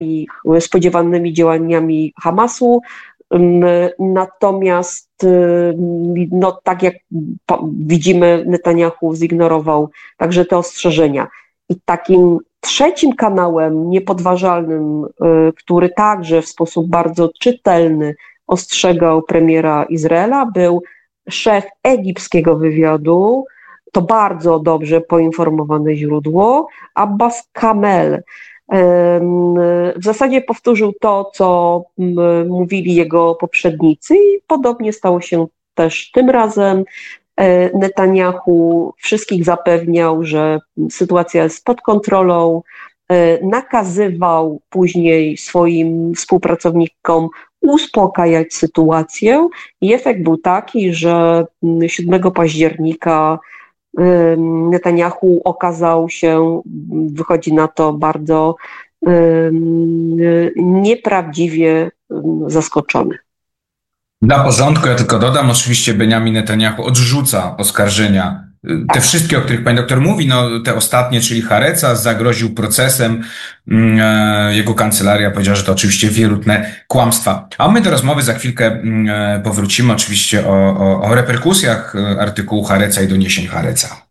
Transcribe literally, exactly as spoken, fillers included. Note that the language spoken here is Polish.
i spodziewanymi działaniami Hamasu. Natomiast, no, tak jak widzimy, Netanjahu zignorował także te ostrzeżenia. I takim trzecim kanałem niepodważalnym, który także w sposób bardzo czytelny ostrzegał premiera Izraela, był szef egipskiego wywiadu, to bardzo dobrze poinformowane źródło, Abbas Kamel. W zasadzie powtórzył to, co mówili jego poprzednicy i podobnie stało się też tym razem. Netanjahu wszystkich zapewniał, że sytuacja jest pod kontrolą, nakazywał później swoim współpracownikom uspokajać sytuację i efekt był taki, że siódmego października Netanjahu okazał się, wychodzi na to, bardzo nieprawdziwie zaskoczony. Dla porządku ja tylko dodam, oczywiście Benjamin Netanjahu odrzuca oskarżenia, te wszystkie, o których pani doktor mówi, no te ostatnie, czyli Hareca, zagroził procesem, jego kancelaria powiedziała, że to oczywiście wierutne kłamstwa. A my do rozmowy za chwilkę powrócimy oczywiście o, o, o reperkusjach artykułu Hareca i doniesień Hareca.